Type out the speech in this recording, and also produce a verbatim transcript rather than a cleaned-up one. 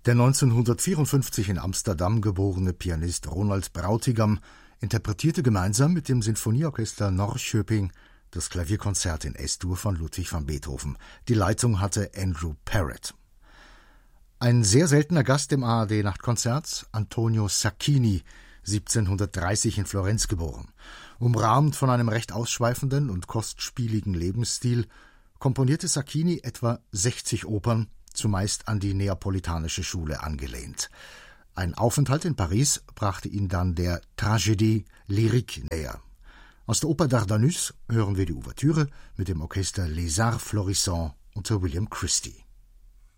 Der neunzehnhundertvierundfünfzig in Amsterdam geborene Pianist Ronald Brautigam interpretierte gemeinsam mit dem Sinfonieorchester Norrköping das Klavierkonzert in Es-Dur von Ludwig van Beethoven. Die Leitung hatte Andrew Parrott. Ein sehr seltener Gast im A R D-Nachtkonzert, Antonio Sacchini, siebzehnhundertdreißig in Florenz geboren. Umrahmt von einem recht ausschweifenden und kostspieligen Lebensstil, komponierte Sacchini etwa sechzig Opern, zumeist an die neapolitanische Schule angelehnt. Ein Aufenthalt in Paris brachte ihn dann der Tragédie lyrique näher. Aus der Oper Dardanus hören wir die Ouvertüre mit dem Orchester Les Arts Florissants unter William Christie.